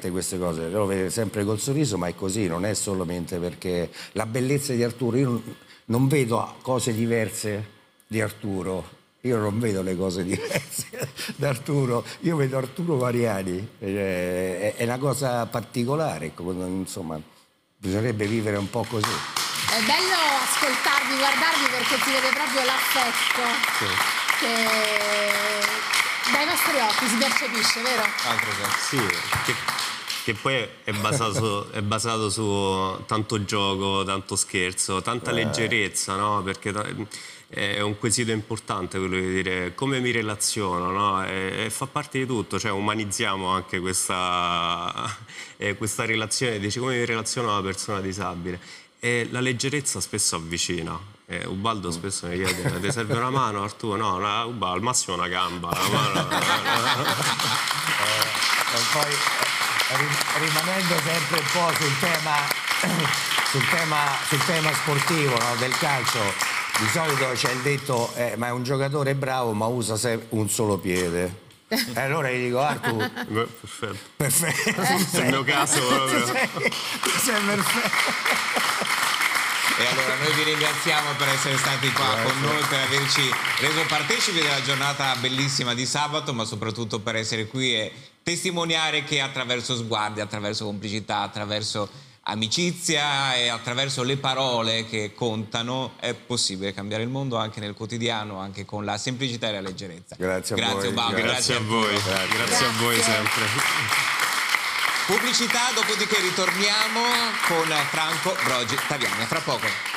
sente queste cose, lo vede sempre col sorriso, ma è così, non è solamente perché la bellezza di Arturo, io non vedo cose diverse di Arturo. Io non vedo le cose diverse da Arturo, io vedo Arturo Mariani, è una cosa particolare, insomma, bisognerebbe vivere un po' così. È bello ascoltarvi, guardarvi, perché si vede proprio l'affetto che dai vostri occhi si percepisce, vero? Altro che. Sì, che poi è basato su tanto gioco, tanto scherzo, tanta leggerezza, no? Perché è un quesito importante quello di dire come mi relaziono, no? E fa parte di tutto, cioè umanizziamo anche questa relazione, dici come mi relaziono a una persona disabile. E la leggerezza spesso avvicina. Ubaldo spesso mi chiede: ti serve una mano, Arturo? No, Ubaldo, al massimo una gamba. Una mano. Poi rimanendo sempre un po' sul tema sportivo, no, del calcio, di solito c'è il detto ma è un giocatore bravo ma usa un solo piede. E allora gli dico: Arturo, perfetto. Nel mio caso proprio. Sei perfetto. E allora noi vi ringraziamo per essere stati qua con noi, per averci reso partecipi della giornata bellissima di sabato, ma soprattutto per essere qui e testimoniare che attraverso sguardi, attraverso complicità, attraverso amicizia e attraverso le parole che contano è possibile cambiare il mondo anche nel quotidiano, anche con la semplicità e la leggerezza. Grazie a voi. Ubaldo, Grazie a voi. Grazie a voi sempre. Pubblicità, dopodiché ritorniamo con Franco Brogi Taviani. A fra poco.